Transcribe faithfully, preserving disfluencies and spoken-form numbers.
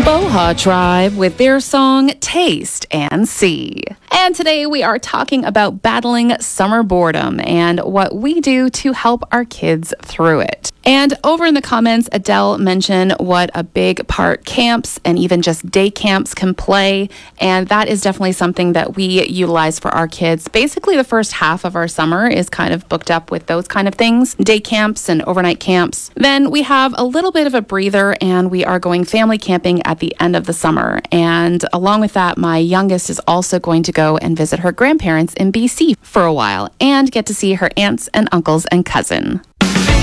Boha Tribe with their song Taste and See. And today we are talking about battling summer boredom and what we do to help our kids through it. And over in the comments, Adele mentioned what a big part camps and even just day camps can play. And that is definitely something that we utilize for our kids. Basically, the first half of our summer is kind of booked up with those kind of things, day camps and overnight camps. Then we have a little bit of a breather and we are going family camping at the end of the summer. And along with that, my youngest is also going to go and visit her grandparents in B C for a while and get to see her aunts and uncles and cousin.